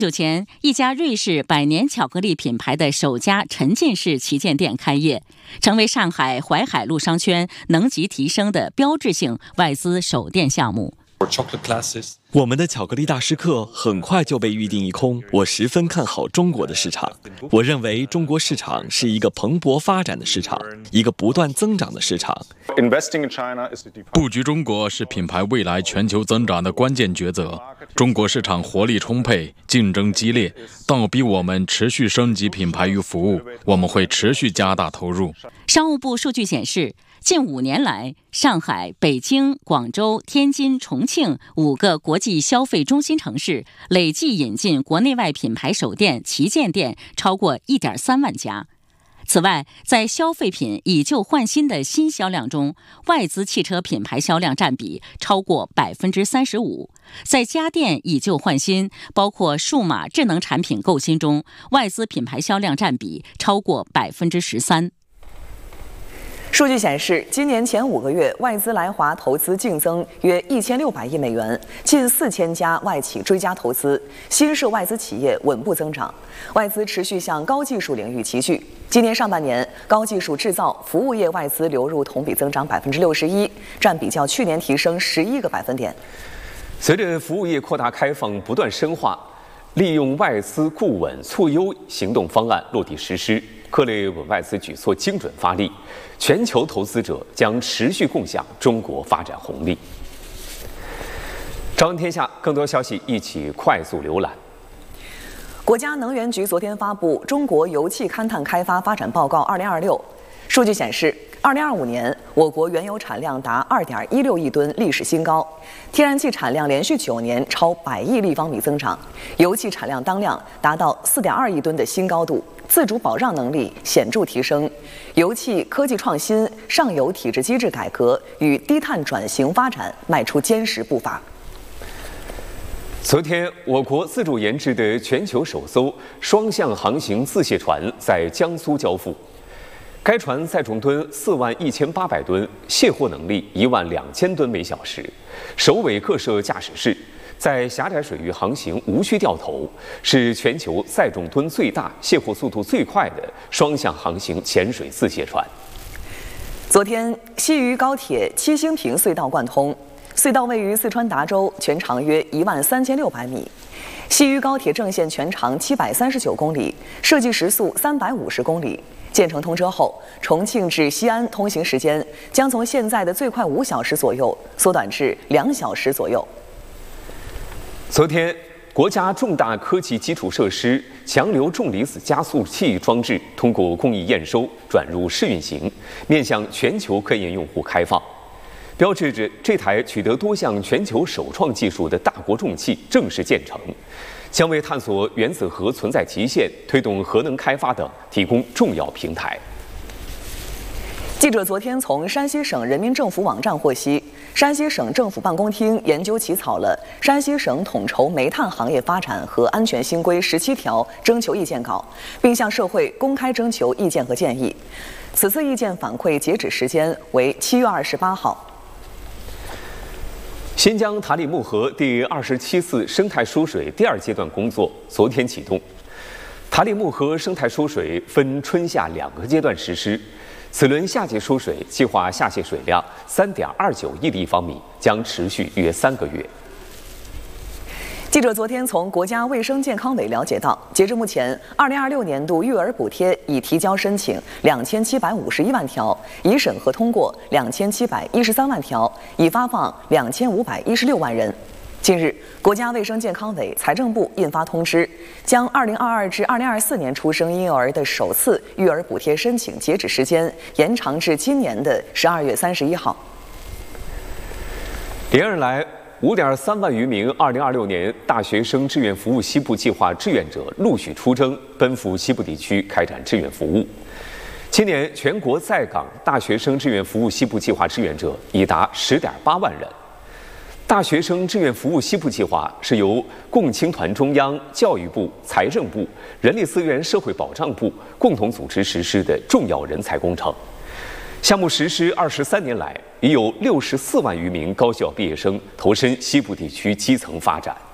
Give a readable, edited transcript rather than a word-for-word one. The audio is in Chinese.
不久前，一家瑞士百年巧克力品牌的首家沉浸式旗舰店开业，成为上海淮海路商圈能级提升的标志性外资首店项目。 我们的巧克力大师课很快就被预定一空，我十分看好中国的市场。我认为中国市场是一个蓬勃发展的市场，一个不断增长的市场。 布局中国是品牌未来全球增长的关键抉择。中国市场活力充沛，竞争激烈，倒逼我们持续升级品牌与服务，我们会持续加大投入。 商务部数据显示，近5年来，上海、北京、广州、天津、重庆5个国际消费中心城市累计引进国内外品牌首店、旗舰店超过1.3万家。此外，在消费品以旧换新的新销量中，外资汽车品牌销量占比超过35%。在家电以旧换新，包括数码智能产品购新中，外资品牌销量占比超过13%。 数据显示，今年前5个月，外资来华投资净增约1600亿美元，近4000家外企追加投资，新设外资企业稳步增长，外资持续向高技术领域集聚。今年上半年，高技术制造、服务业外资流入同比增长61%，占比较去年提升11个百分点。 随着服务业扩大开放不断深化，利用外资固稳促优行动方案落地实施，各类稳外资举措精准发力，全球投资者将持续共享中国发展红利。朝闻天下，更多消息一起快速浏览。 国家能源局昨天发布《中国油气勘探开发发展报告2026》，数据显示，2025年我国原油产量达2.16亿吨，历史新高；天然气产量连续9年超100亿立方米增长，油气产量当量达到4.2亿吨的新高度，自主保障能力显著提升，油气科技创新、上游体制机制改革与低碳转型发展迈出坚实步伐。 昨天，我国自主研制的全球首艘双向航行自卸船在江苏交付。该船载重吨41800吨，卸货能力12000吨每小时，首尾各设驾驶室，在狭窄水域航行无需掉头，是全球载重吨最大、卸货速度最快的双向航行潜水自卸船。 昨天，西渝高铁七星坪隧道贯通，隧道位于四川达州，全长约13600米。西渝高铁正线全长739公里，设计时速350公里。建成通车后，重庆至西安通行时间将从现在的最快5小时左右缩短至2小时左右。 昨天，国家重大科技基础设施强流重离子加速器装置通过工艺验收，转入试运行，面向全球科研用户开放，标志着这台取得多项全球首创技术的大国重器正式建成，将为探索原子核存在极限、推动核能开发等提供重要平台。 记者昨天从山西省人民政府网站获悉，山西省政府办公厅研究起草了《山西省统筹煤炭行业发展和安全新规》17条征求意见稿，并向社会公开征求意见和建议。此次意见反馈截止时间为7月28号。 新疆塔里木河第27次生态疏水第2阶段工作昨天启动。塔里木河生态疏水分春夏2个阶段实施，此轮夏季疏水计划下泄水量3.29亿立方米，将持续约3个月。 记者昨天从国家卫生健康委了解到，截至目前，2026年度育儿补贴已提交申请2751万条，已审核通过2713万条，已发放2516万人。近日，国家卫生健康委、财政部印发通知，将2022至2024年出生婴儿的首次育儿补贴申请截止时间延长至今年的12月31号。 连日来，5.3万余名2026年大学生志愿服务西部计划志愿者陆续出征，奔赴西部地区开展志愿服务。今年全国在岗大学生志愿服务西部计划志愿者已达10.8万人。大学生志愿服务西部计划是由共青团中央、教育部、财政部、人力资源社会保障部共同组织实施的重要人才工程。项目实施23年来，已有64万余名高校毕业生投身西部地区基层发展。